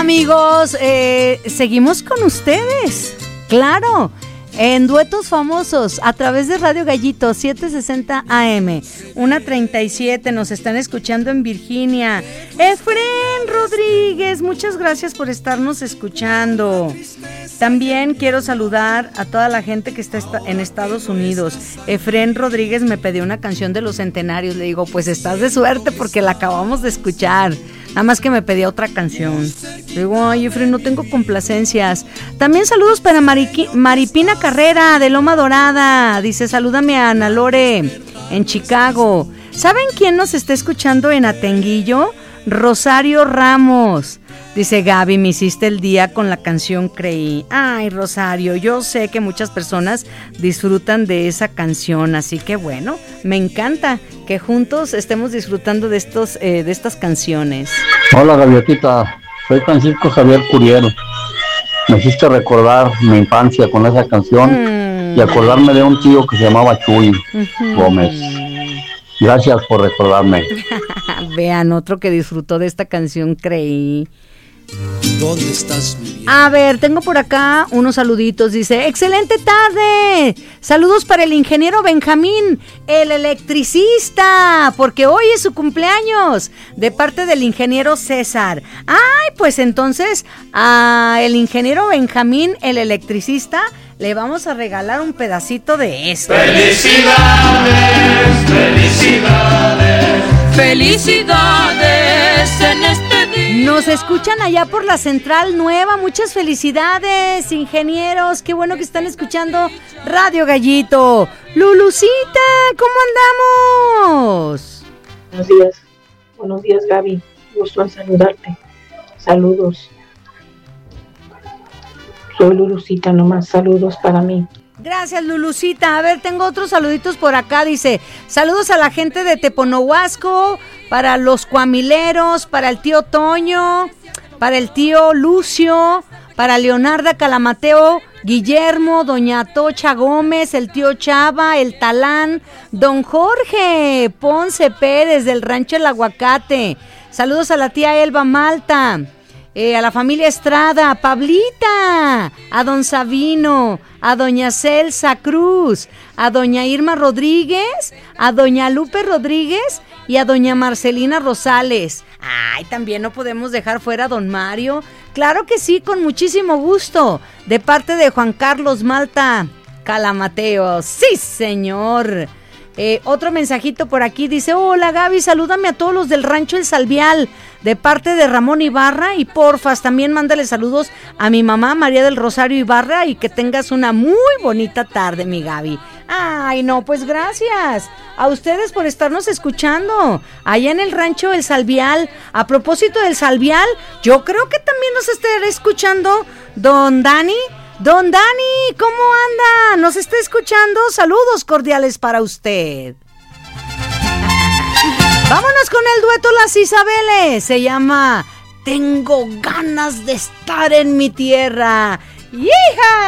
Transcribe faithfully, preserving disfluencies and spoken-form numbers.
amigos, eh, seguimos con ustedes, claro, en Duetos Famosos, a través de Radio Gallito, setecientos sesenta A M, una treinta y siete, nos están escuchando en Virginia. Efren Rodríguez, muchas gracias por estarnos escuchando. También quiero saludar a toda la gente que está en Estados Unidos. Efren Rodríguez me pidió una canción de los centenarios, le digo, pues estás de suerte porque la acabamos de escuchar. Nada más que me pedía otra canción. Digo, ay, Efren, no tengo complacencias. También saludos para Mariqui, Maripina Carrera, de Loma Dorada. Dice, salúdame a Ana Lore, en Chicago. ¿Saben quién nos está escuchando en Atenguillo? Rosario Ramos. Dice, Gaby, me hiciste el día con la canción Creí. Ay, Rosario, yo sé que muchas personas disfrutan de esa canción, así que bueno, me encanta que juntos estemos disfrutando de estos eh, de estas canciones. Hola, Gaviotita, soy Francisco Javier Curiel. Me hiciste recordar mi infancia con esa canción mm. y acordarme de un tío que se llamaba Chuy uh-huh. Gómez. Gracias por recordarme. Vean, otro que disfrutó de esta canción Creí. ¿Dónde estás, mi bien? A ver, tengo por acá unos saluditos. Dice, excelente tarde. Saludos para el ingeniero Benjamín, el electricista, porque hoy es su cumpleaños, de parte del ingeniero César. Ay, pues entonces a el ingeniero Benjamín, el electricista, le vamos a regalar un pedacito de esto. Felicidades, felicidades, felicidades en este día. Nos escuchan allá por la Central Nueva. Muchas felicidades, ingenieros. Qué bueno que están escuchando Radio Gallito. Lulucita, ¿cómo andamos? Buenos días. Buenos días, Gaby. Gusto en saludarte. Saludos. Soy Lulucita nomás. Saludos para mí. Gracias, Lulucita. A ver, tengo otros saluditos por acá. Dice, saludos a la gente de Teponohuasco, para los cuamileros, para el tío Toño, para el tío Lucio, para Leonarda Calamateo, Guillermo, doña Tocha Gómez, el tío Chava, el Talán, don Jorge Ponce Pérez del Rancho El Aguacate. Saludos a la tía Elba Malta. Eh, a la familia Estrada, a Pablita, a don Sabino, a doña Celsa Cruz, a doña Irma Rodríguez, a doña Lupe Rodríguez y a doña Marcelina Rosales. Ay, también no podemos dejar fuera a don Mario. Claro que sí, con muchísimo gusto, de parte de Juan Carlos Malta Calamateo. Sí, señor. Eh, otro mensajito por aquí, dice, hola Gaby, salúdame a todos los del Rancho El Salvial, de parte de Ramón Ibarra, y porfas, también mándale saludos a mi mamá María del Rosario Ibarra, y que tengas una muy bonita tarde, mi Gaby. Ay, no, pues gracias a ustedes por estarnos escuchando allá en el Rancho El Salvial. A propósito del Salvial, yo creo que también nos estará escuchando don Dani. Don Dani, ¿cómo anda? ¿Nos está escuchando? Saludos cordiales para usted. Vámonos con el dueto Las Isabeles. Se llama Tengo ganas de estar en mi tierra. ¡Hija!